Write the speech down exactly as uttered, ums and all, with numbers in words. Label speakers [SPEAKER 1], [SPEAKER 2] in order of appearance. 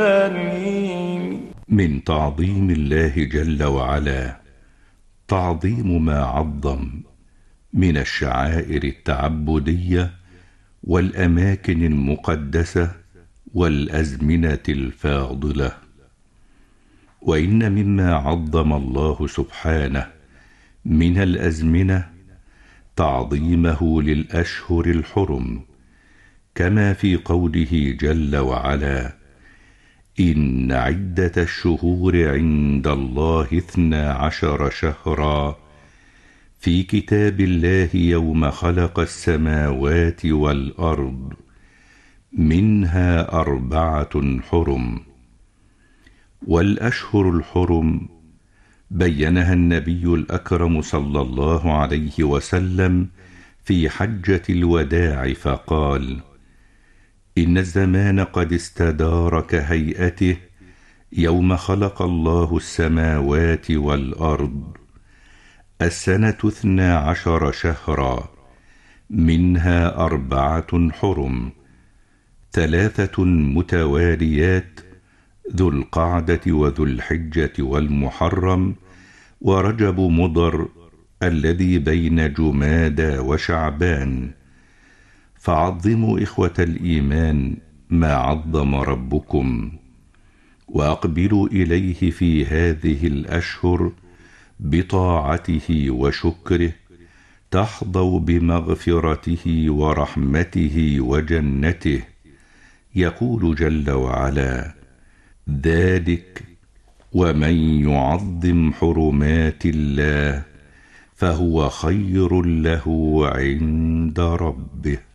[SPEAKER 1] من تعظيم الله جل وعلا تعظيم ما عظم من الشعائر التعبدية والأماكن المقدسة والأزمنة الفاضلة. وإن مما عظم الله سبحانه من الأزمنة تعظيمه للأشهر الحرم، كما في قوله جل وعلا: إن عدة الشهور عند الله اثنا عشر شهرا في كتاب الله يوم خلق السماوات والأرض منها أربعة حرم. والأشهر الحرم بينها النبي الأكرم صلى الله عليه وسلم في حجة الوداع فقال: إن الزمان قد استدار كهيئته يوم خلق الله السماوات والأرض، السنة اثنا عشر شهرا منها أربعة حرم، ثلاثة متواليات: ذو القعدة وذو الحجة والمحرم ورجب مضر الذي بين جمادى وشعبان. فعظموا إخوة الإيمان ما عظم ربكم، وأقبلوا إليه في هذه الأشهر بطاعته وشكره، تحظوا بمغفرته ورحمته وجنته. يقول جل وعلا: ذلك ومن يعظم حرمات الله فهو خير له عند ربه.